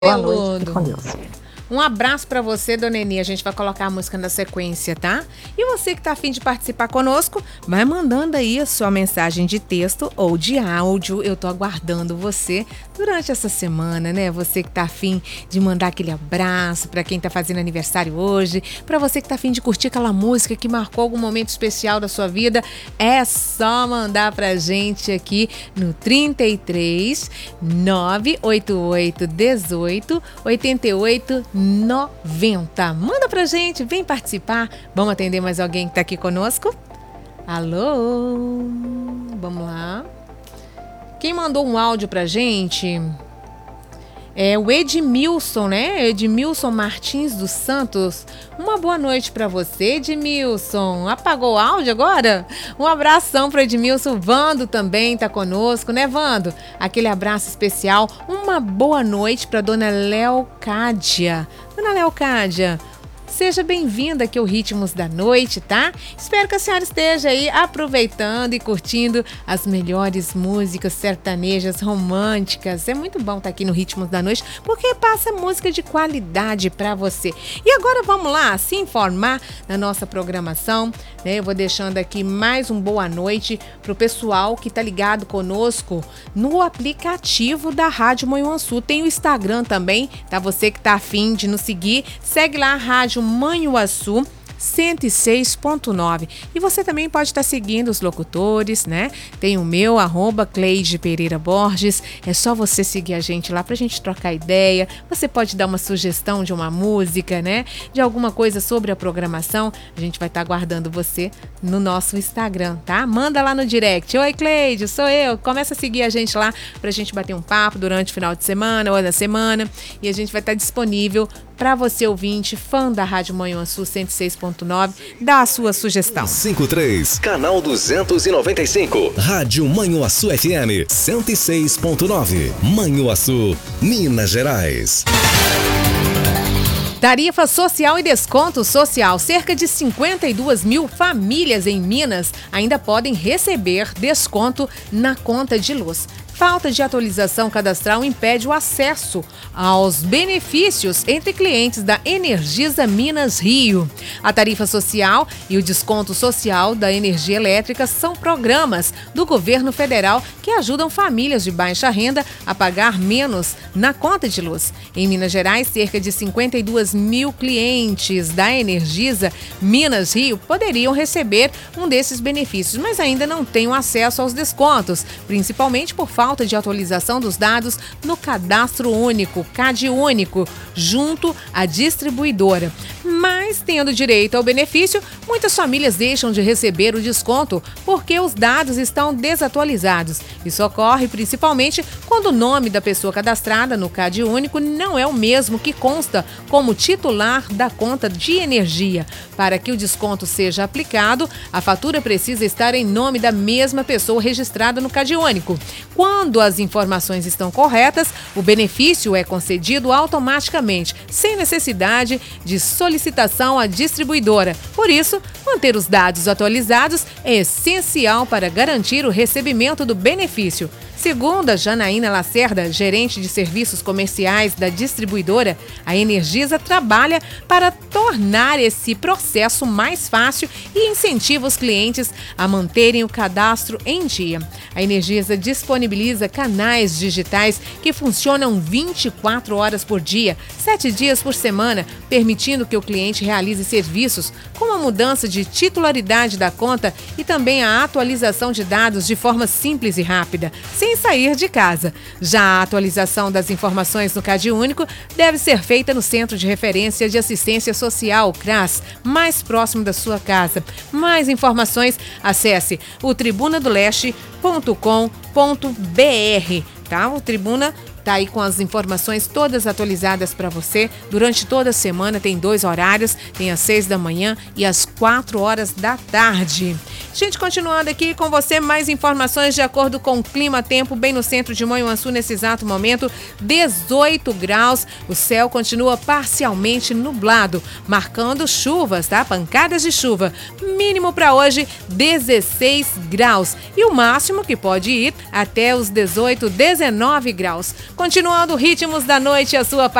Boa noite, fique com Peludo. Deus. Um abraço pra você, dona Eni. A gente vai colocar a música na sequência, tá? E você que tá a fim de participar conosco, vai mandando aí a sua mensagem de texto ou de áudio. Eu tô aguardando você durante essa semana, né? Você que tá a fim de mandar aquele abraço pra quem tá fazendo aniversário hoje, pra você que tá a fim de curtir aquela música que marcou algum momento especial da sua vida, é só mandar pra gente aqui no 33 988 18 88 90. Manda pra gente, vem participar. Vamos atender mais alguém que tá aqui conosco? Alô? Vamos lá. Quem mandou um áudio pra gente é o Edmilson, né? Edmilson Martins dos Santos. Uma boa noite pra você, Edmilson. Apagou o áudio agora? Um abração pro Edmilson. Vando também tá conosco, né, Vando? Aquele abraço especial. Uma boa noite pra dona Leocádia. Dona Leocádia, seja bem-vinda aqui ao Ritmos da Noite, tá? Espero que a senhora esteja aí aproveitando e curtindo as melhores músicas sertanejas românticas. É muito bom estar aqui no Ritmos da Noite, porque passa música de qualidade para você. E agora vamos lá se informar na nossa programação, né? Eu vou deixando aqui mais um boa noite pro pessoal que tá ligado conosco no aplicativo da Rádio Manhuaçu. Tem o Instagram também, tá? Você que tá afim de nos seguir, segue lá a Rádio Manhuaçu 106.9. E você também pode estar seguindo os locutores, né? Tem o meu, @Cleide Pereira Borges. É só você seguir a gente lá pra gente trocar ideia. Você pode dar uma sugestão de uma música, né? De alguma coisa sobre a programação. A gente vai estar aguardando você no nosso Instagram, tá? Manda lá no direct. Oi, Cleide, sou eu. Começa a seguir a gente lá pra gente bater um papo durante o final de semana ou na semana. E a gente vai estar disponível para você, ouvinte, fã da Rádio Manhuaçu 106.9, dá a sua sugestão. 53, canal 295. Rádio Manhuaçu FM 106.9. Manhuaçu, Minas Gerais. Tarifa social e desconto social. Cerca de 52 mil famílias em Minas ainda podem receber desconto na conta de luz. Falta de atualização cadastral impede o acesso aos benefícios entre clientes da Energisa Minas Rio. A tarifa social e o desconto social da energia elétrica são programas do governo federal que ajudam famílias de baixa renda a pagar menos na conta de luz. Em Minas Gerais, cerca de 52 mil clientes da Energisa Minas Rio poderiam receber um desses benefícios, mas ainda não têm acesso aos descontos, principalmente por falta de atualização dos dados no Cadastro Único, CadÚnico, junto à distribuidora. Mas, tendo direito ao benefício, muitas famílias deixam de receber o desconto porque os dados estão desatualizados. Isso ocorre principalmente quando o nome da pessoa cadastrada no CadÚnico não é o mesmo que consta como titular da conta de energia. Para que o desconto seja aplicado, a fatura precisa estar em nome da mesma pessoa registrada no CadÚnico. Quando as informações estão corretas, o benefício é concedido automaticamente, sem necessidade de solicitação à distribuidora. Por isso, manter os dados atualizados é essencial para garantir o recebimento do benefício. Segundo a Janaína Lacerda, gerente de serviços comerciais da distribuidora, a Energisa trabalha para tornar esse processo mais fácil e incentiva os clientes a manterem o cadastro em dia. A Energisa disponibiliza canais digitais que funcionam 24 horas por dia, 7 dias por semana, permitindo que o cliente realize serviços como a mudança de titularidade da conta e também a atualização de dados de forma simples e rápida, sem sair de casa. Já a atualização das informações no CadÚnico deve ser feita no Centro de Referência de Assistência Social, CRAS, mais próximo da sua casa. Mais informações, acesse o tribunadoleste.com.br, tá? O Tribuna tá aí com as informações todas atualizadas para você. Durante toda a semana tem 2 horários, tem às 6 da manhã e às 4 horas da tarde. Gente, continuando aqui com você, mais informações de acordo com o clima-tempo, bem no centro de Manhuaçu, nesse exato momento, 18 graus, o céu continua parcialmente nublado, marcando chuvas, tá? Pancadas de chuva. Mínimo para hoje, 16 graus e o máximo que pode ir até os 18, 19 graus. Continuando Ritmos da Noite, a sua